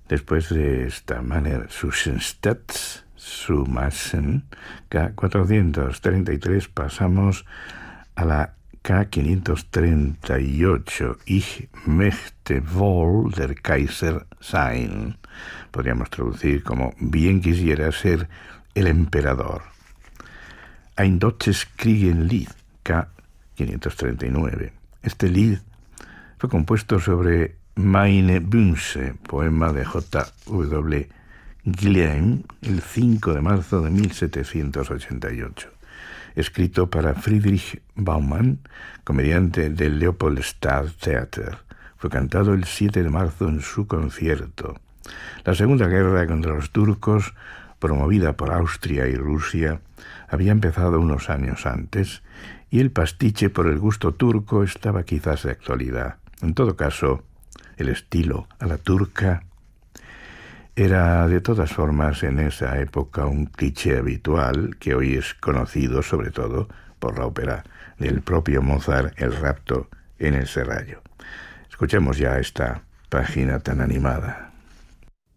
Después de esta manera, Susenstadt, Sumasen, K433, pasamos a la K538, Ich möchte wohl der Kaiser sein. Podríamos traducir como bien quisiera ser el emperador. Ein deutsches Kriegenlied, K539. Este lied fue compuesto sobre Meine Wünsche, poema de J.W. Gleim, el 5 de marzo de 1788. Escrito para Friedrich Baumann, comediante del Leopoldstadt Theater. Fue cantado el 7 de marzo en su concierto. La Segunda Guerra contra los turcos, promovida por Austria y Rusia, había empezado unos años antes, y el pastiche por el gusto turco estaba quizás de actualidad. En todo caso, el estilo a la turca era de todas formas en esa época un cliché habitual que hoy es conocido sobre todo por la ópera del propio Mozart, El rapto en el Serrallo. Escuchemos ya esta página tan animada.